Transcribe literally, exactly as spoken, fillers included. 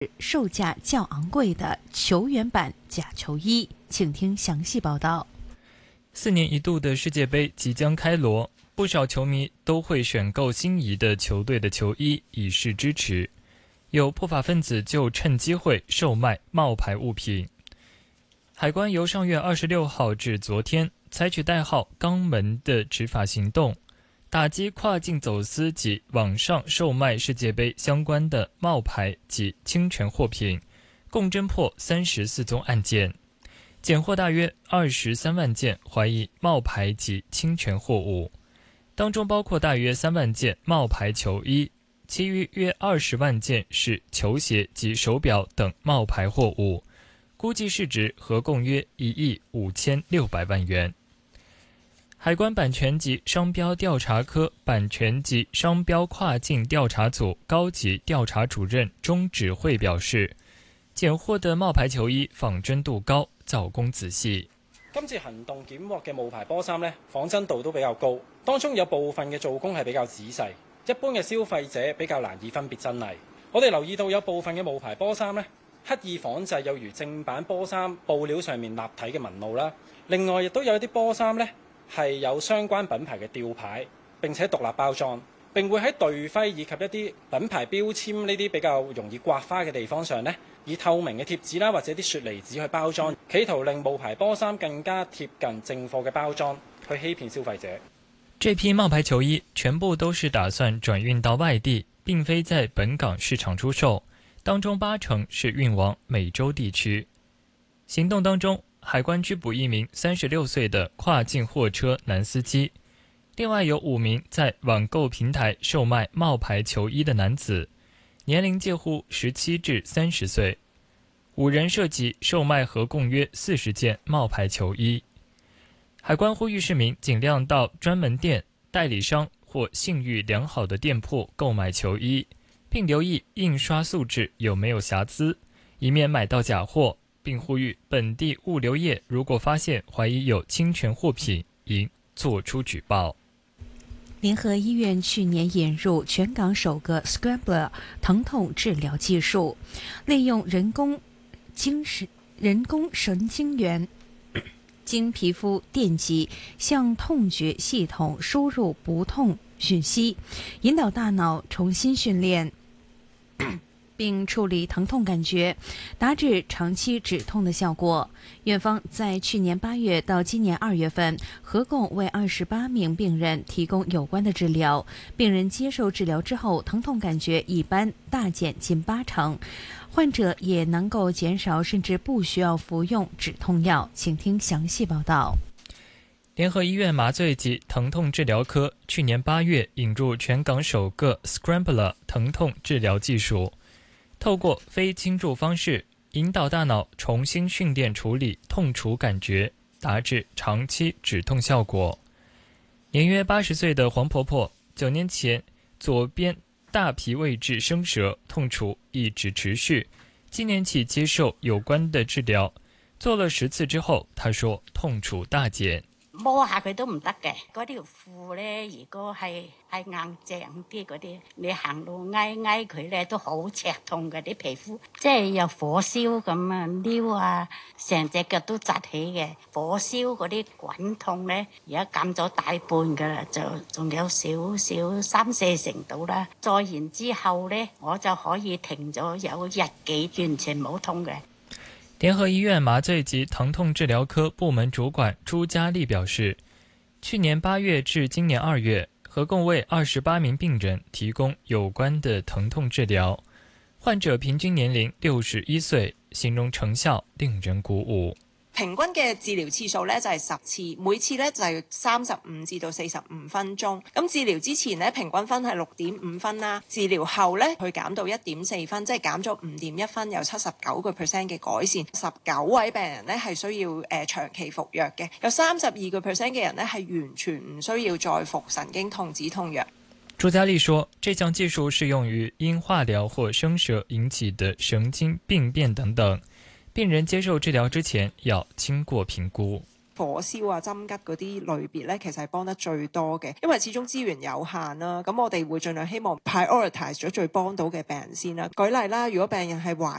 售价较昂贵的球员版假球衣，请听详细报道。 四年一度的世界杯即将开锣，不少球迷都会选购心仪的球队的球衣以示支持，有不法分子就趁机会售卖冒牌物品。海关由上月二十六号至昨天采取代号肛门的执法行动，打击跨境走私及网上售卖世界杯相关的冒牌及侵权货品，共侦破三十四宗案件，检获大约二十三万件怀疑冒牌及侵权货物，当中包括大约三万件冒牌球衣，其余约二十万件是球鞋及手表等冒牌货物，估计市值合共约一亿五千六百万元。海关版权及商标调查科版权及商标跨境调查组高级调查主任钟指慧表示，检获的冒牌球衣仿真度高，造工仔細。 今次行動檢獲嘅冒牌波衫呢，仿真度都比較高，當中有部分嘅做工係比較仔細，一般嘅消費者比較難以分別真偽。我哋留意到有部分嘅冒牌波衫呢，刻意仿製有如正版波衫布料上面立體嘅紋路啦。另外亦都有一啲波衫呢，係有相關品牌嘅吊牌，並且獨立包裝，並會喺隊徽以及一啲品牌標籤呢啲比較容易刮花嘅地方上呢，以透明嘅貼紙啦或者啲雪梨紙去包裝，企圖令冒牌波衫更加貼近正貨嘅包裝，去欺騙消費者。 這批冒牌球衣全部都是打算轉運到外地，並非在本港市場出售，當中八成是運往美洲地區。行動當中，海關拘捕一名三十六歲的跨境貨車男司機，另外有五名在網購平台售賣冒牌球衣的男子，年齡介乎十七至三十歲，五人涉及售賣合共約四十件冒牌球衣。海關呼籲市民盡量到專門店、代理商或信譽良好的店鋪購買球衣，並留意印刷素質有沒有瑕疵，以免買到假貨，並呼籲本地物流業如果發現懷疑有侵權貨品，應作出舉報。 聯合醫院去年引入全港首個 Scrambler 疼痛治療技術，利用人工精神人工神經元經皮膚電極向痛覺系統輸入不痛訊息，引導大腦重新訓練並處理疼痛感覺，達至長期止痛的效果。院方在去年八月到今年二月份，合共為二十八名病人提供有關的治療。病人接受治療之後，疼痛感覺一般大減近八成，患者也能夠減少甚至不需要服用止痛藥。請聽詳細報道。 聯合醫院麻醉及疼痛治療科去年八月引入全港首個 Scrambler 疼痛治療技術，透過非侵入方式引導大腦重新訓練處理痛楚感覺，達至長期止痛效果。年約八十歲的黃婆婆，九年前左邊大皮位置生舌痛楚一直持續，今年起接受有關的治療，做了十次之後，她說痛楚大減。 摸下佢都唔得嘅，嗰條褲咧，如果係係硬淨啲嗰啲，你行路挨挨佢咧都好赤痛嘅啲皮膚，即係有火燒咁啊，撩啊，成隻腳都扎起嘅。火燒嗰啲滾痛咧，而家減咗大半噶啦，就仲有少少三四成度啦。再然之後咧，我就可以停咗有日幾，完全冇痛嘅。 聯合醫院麻醉及疼痛治療科部門主管朱嘉麗表示，去年八月至今年二月，合共為二十八名病人提供有關的疼痛治療，患者平均年齡六十一歲，形容成效令人鼓舞。 平均嘅治療次數咧就係十次，每次咧就係三十五至到四十五分鐘。咁治療之前咧平均分係六點五分啦，治療後咧佢減到一點四分，即係減咗五點一分，有七十九個 percent 嘅改善。十九位病人咧係需要誒、呃、長期服藥嘅，有三十二個 percent 嘅人咧係完全唔需要再服神經痛止痛藥。 朱嘉麗說，這項技術適用於因化療或生舌引起的神經病變等等。病人接受治療之前要經過評估。 火燒啊、針吉嗰啲類別咧，其實係幫得最多嘅，因為始終資源有限啦。咁我哋會盡量希望 prioritize 咗最幫到嘅病人先啦。舉例啦，如果病人係懷